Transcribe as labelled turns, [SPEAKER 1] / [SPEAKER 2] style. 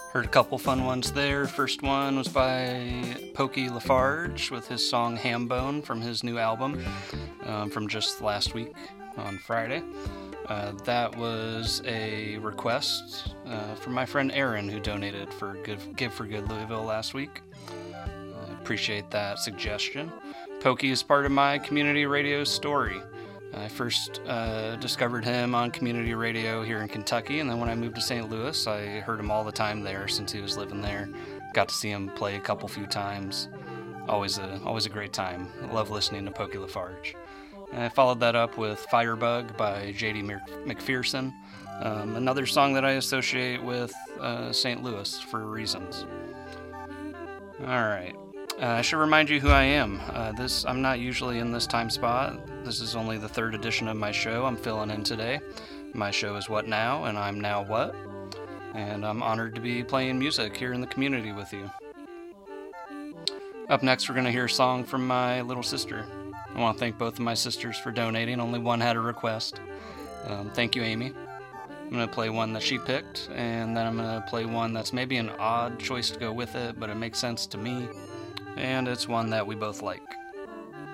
[SPEAKER 1] Heard a couple fun ones there. First one was by Pokey Lafarge with his song Hambone from his new album from just last week on Friday. That was a request from my friend Aaron, who donated for Give for Good Louisville last week. Appreciate that suggestion. Pokey is part of my community radio story. I first discovered him on community radio here in Kentucky, and then when I moved to St. Louis, I heard him all the time there since he was living there. Got to see him play a few times. Always a great time. I love listening to Pokey Lafarge. And I followed that up with Firebug by J.D. McPherson, another song that I associate with St. Louis for reasons. All right. I should remind you who I am. I'm not usually in this time spot. This is only the third edition of my show I'm filling in today. My show is What Now, and I'm Now What. And I'm honored to be playing music here in the community with you. Up next, we're going to hear a song from my little sister. I want to thank both of my sisters for donating. Only one had a request. Thank you, Amy. I'm going to play one that she picked, and then I'm going to play one that's maybe an odd choice to go with it, but it makes sense to me. And it's one that we both like.